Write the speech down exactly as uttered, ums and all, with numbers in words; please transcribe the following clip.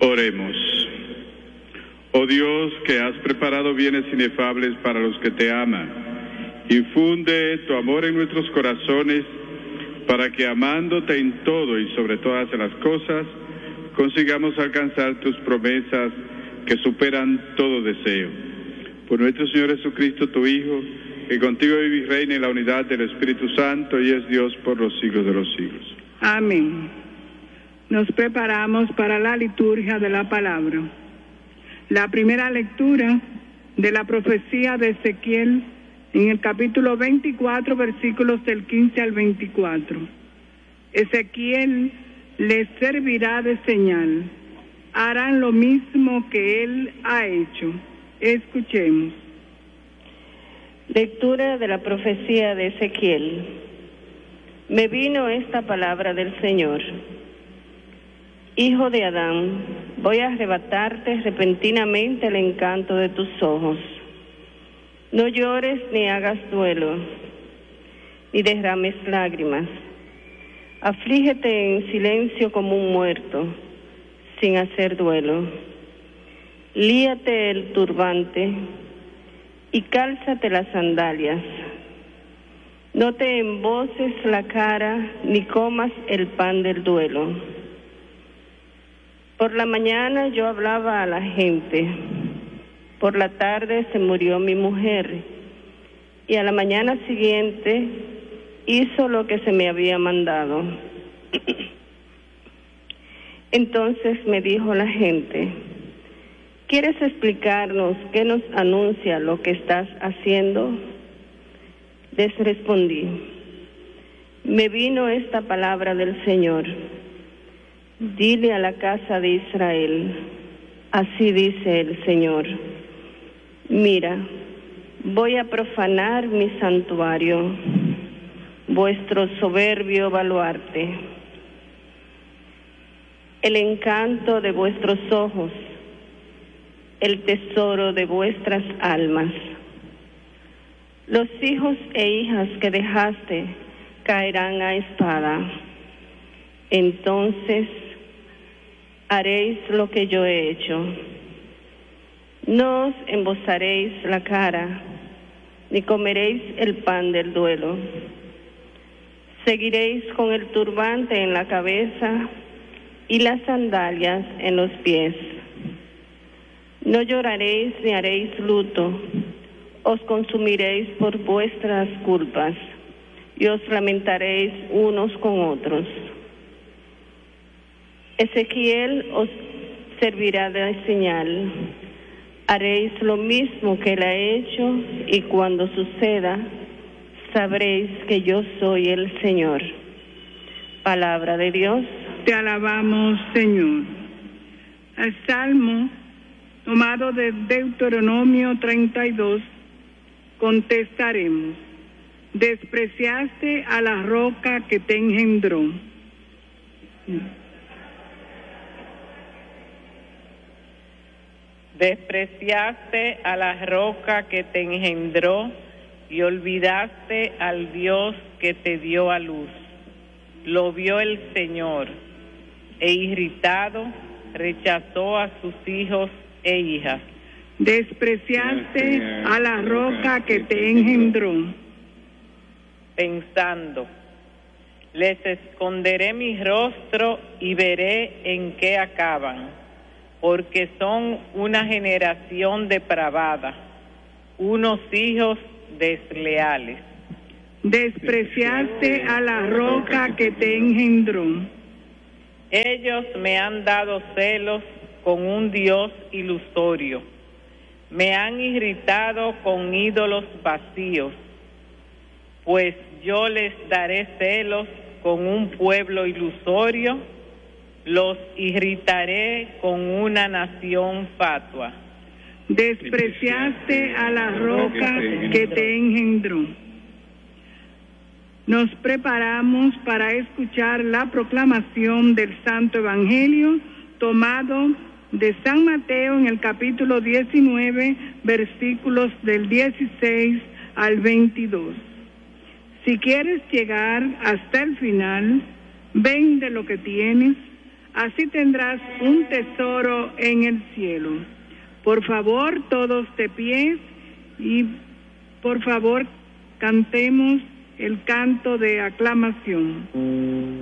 Oremos. Oh Dios, que has preparado bienes inefables para los que te aman, infunde tu amor en nuestros corazones para que, amándote en todo y sobre todas las cosas, consigamos alcanzar tus promesas que superan todo deseo. Por nuestro Señor Jesucristo, tu Hijo, que contigo vive y reina en la unidad del Espíritu Santo y es Dios por los siglos de los siglos. Amén. Nos preparamos para la liturgia de la palabra. La primera lectura de la profecía de Ezequiel en el capítulo veinticuatro, versículos del quince al veinticuatro. Ezequiel les servirá de señal. Harán lo mismo que él ha hecho. Escuchemos. Lectura de la profecía de Ezequiel. Me vino esta palabra del Señor. Hijo de Adán, voy a arrebatarte repentinamente el encanto de tus ojos. No llores ni hagas duelo, ni derrames lágrimas. Aflígete en silencio como un muerto, sin hacer duelo. Líate el turbante y cálzate las sandalias. No te emboces la cara ni comas el pan del duelo. Por la mañana yo hablaba a la gente, por la tarde se murió mi mujer, y a la mañana siguiente hizo lo que se me había mandado. Entonces me dijo la gente, ¿quieres explicarnos qué nos anuncia lo que estás haciendo? Les respondí, me vino esta palabra del Señor. Dile a la casa de Israel, así dice el Señor, mira, voy a profanar mi santuario, vuestro soberbio baluarte, el encanto de vuestros ojos, el tesoro de vuestras almas. Los hijos e hijas que dejaste caerán a espada. Entonces haréis lo que yo he hecho. No os embozaréis la cara, ni comeréis el pan del duelo. Seguiréis con el turbante en la cabeza y las sandalias en los pies. No lloraréis ni haréis luto, os consumiréis por vuestras culpas y os lamentaréis unos con otros. Ezequiel os servirá de señal. Haréis lo mismo que él ha hecho y cuando suceda, sabréis que yo soy el Señor. Palabra de Dios. Te alabamos, Señor. El Salmo tomado de Deuteronomio treinta y dos, contestaremos. Despreciaste a la roca que te engendró. Despreciaste a la roca que te engendró y olvidaste al Dios que te dio a luz. Lo vio el Señor e irritado rechazó a sus hijos e hijas. Despreciaste a la roca que te engendró. Pensando, les esconderé mi rostro y veré en qué acaban, porque son una generación depravada, unos hijos desleales. Despreciaste a la roca que te engendró. Ellos me han dado celos con un Dios ilusorio. Me han irritado con ídolos vacíos. Pues yo les daré celos con un pueblo ilusorio, los irritaré con una nación fatua. Despreciaste a la roca que te engendró. Nos preparamos para escuchar la proclamación del Santo Evangelio tomado de San Mateo en el capítulo diecinueve, versículos del dieciséis al veintidós. Si quieres llegar hasta el final, vende lo que tienes, Así tendrás un tesoro en el cielo. Por favor, todos de pie y por favor cantemos el canto de aclamación.